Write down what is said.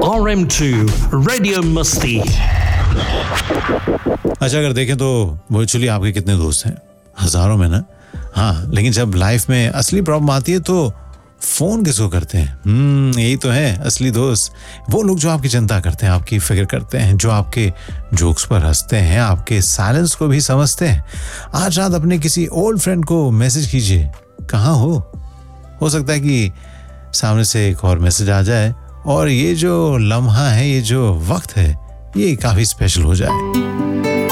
RM2 radio मस्ती। अच्छा, अगर देखें तो वर्चुअली आपके कितने दोस्त हैं? हजारों में ना। हाँ, लेकिन जब लाइफ में असली प्रॉब्लम आती है तो फोन किसको करते हैं? यही तो है असली दोस्त। वो लोग जो आपकी चिंता करते हैं, आपकी फिक्र करते हैं, जो आपके जोक्स पर हंसते हैं, आपके साइलेंस को भी समझते हैं। आज रात अपने किसी ओल्ड फ्रेंड को मैसेज कीजिए, कहाँ हो सकता है कि सामने से एक और मैसेज आ जाए और ये जो लम्हा है, ये जो वक्त है, ये काफी स्पेशल हो जाए।